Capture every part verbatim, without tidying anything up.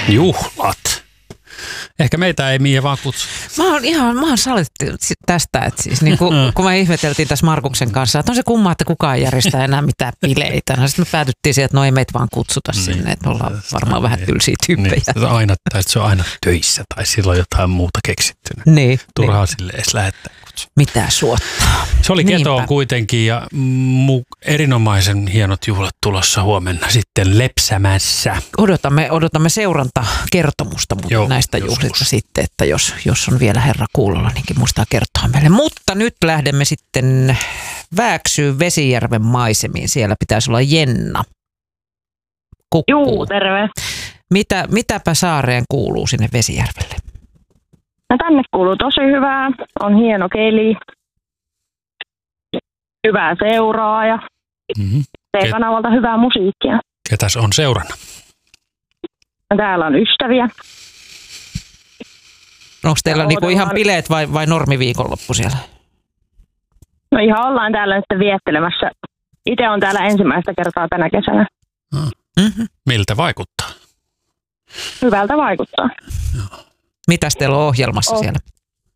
Juhlat. Ehkä meitä ei Miia vaan kutsu. Mä oon ihan, mä oon saletti tästä, että siis niin kun, kun me ihmeteltiin tässä Markuksen kanssa, että on se kumma, että kukaan ei järjestää enää mitään bileitä. No, sitten me päädyttiin siihen, että no ei meitä vaan kutsuta niin, sinne, että me ollaan varmaan vähän tylsiä tyyppejä. Niin, aina, tai se on aina töissä tai silloin jotain muuta keksittynä. Niin. Turhaa niin. sille edes lähettää kutsu. Mitä suottaa. Se oli Ketoon kuitenkin ja mu- erinomaisen hienot juhlat tulossa huomenna sitten Lepsämässä. Odotamme, odotamme seurantakertomusta Joo, näistä juhlista sitten, että jos, jos on vielä herra kuulolla, niinkin muistaa kertoa meille. Mutta nyt lähdemme sitten Vääksyyn Vesijärven maisemiin. Siellä pitäisi olla Jenna. Kukkuu. Juu, terve. Mitä, mitäpä saareen kuuluu sinne Vesijärvelle? No tänne kuuluu tosi hyvää. On hieno keli. Hyvää seuraa ja mm-hmm. T-kanavalta hyvää musiikkia. Ketäs on seurana? No, täällä on ystäviä. Onko teillä niinku ihan bileet vai, vai normiviikonloppu siellä? No ihan ollaan täällä nyt viettelemässä. Itse on täällä ensimmäistä kertaa tänä kesänä. Mm-hmm. Miltä vaikuttaa? Hyvältä vaikuttaa. Joo. Mitäs teillä on ohjelmassa oh. siellä?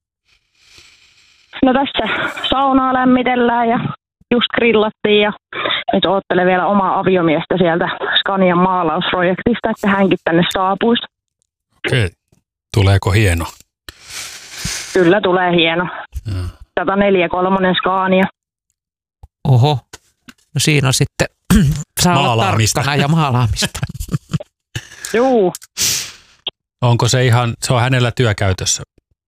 No tässä saunaa lämmitellään ja just grillattiin ja nyt oottelen vielä omaa aviomiestä sieltä Scanian maalausprojektista, että hänkin tänne saapuisi. Okei. Tuleeko hieno? Kyllä tulee hieno. Ja. sata neljä kolme Scania. Oho. No siinä on sitten saa olla tarkkana ja maalaamista. Juu. Onko se ihan, se on hänellä työkäytössä?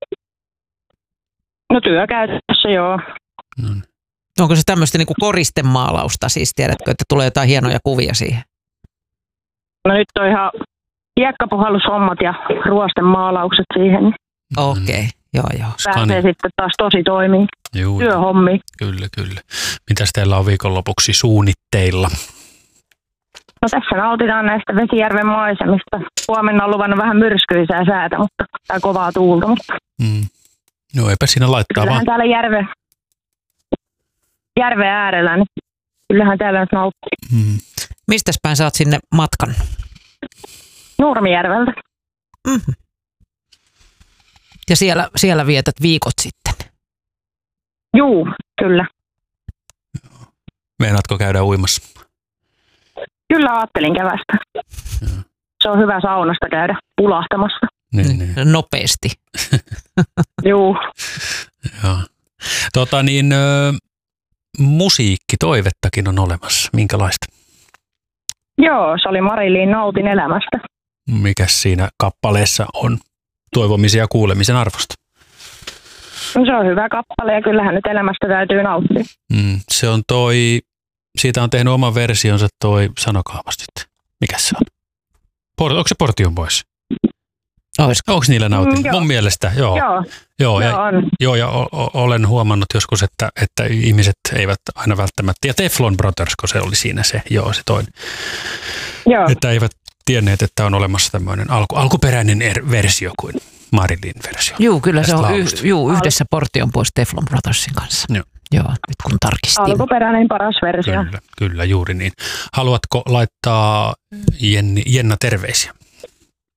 No työkäytössä, joo. No. Onko se tämmöistä niinku koristemaalausta siis, tiedätkö, että tulee jotain hienoja kuvia siihen? No nyt on ihan hiekkapuhallushommat ja ruostemaalaukset siihen. Okei, okay. joo joo. Pääsee sitten taas tosi toimii. Juu, työhommi. Kyllä, kyllä. Mitäs teillä on viikonlopuksi suunnitteilla? No tässä nautitaan näistä Vesijärven maisemista. Huomenna on luvannut vähän myrskyisää säätä, mutta tai kovaa tuulta. Mutta mm. No eipä siinä laittaa kyllähän vaan. täällä järve, järven äärellä, niin kyllähän täällä nyt nauttii. Mm. Mistäs päin sä oot sinne matkan? Nurmijärveltä. Mm-hmm. Ja siellä, siellä vietät viikot sitten? Juu, kyllä. Meinaatko käydä uimassa? Kyllä ajattelin kävästä. Ja. Se on hyvä saunasta käydä pulahtamassa. Niin, niin. Nopeasti. Juu. Joo. Tota niin, ö, musiikkitoivettakin on olemassa. Minkälaista? Joo, se oli Marilyn Nautin elämästä. Mikäs siinä kappaleessa on toivomisen ja kuulemisen arvosta? No, se on hyvä kappale ja kyllähän nyt elämästä täytyy nauttia. Mm, se on toi, siitä on tehnyt oman versionsa toi, sanokaa vasta nyt. Mikäs se on? Port, onko se Portion Boys? Olisiko? Onko niillä nautin? Mm, Mun mielestä, joo. Joo, joo, ja, joo, on. joo ja o, o, olen huomannut joskus, että, että ihmiset eivät aina välttämättä, ja Teflon Brothers, kun se oli siinä se, joo se toinen, Joo. että eivät tienneet, että on olemassa tämmöinen alku, alkuperäinen er, versio kuin Marilyn versio. Juu, kyllä se on y, juu, Al- yhdessä Portion Boys Teflon Brothersin kanssa. Joo. Joo, nyt kun tarkistin. Alkuperäinen paras versio. Kyllä, kyllä, juuri niin. Haluatko laittaa Jenni, Jenna terveisiä?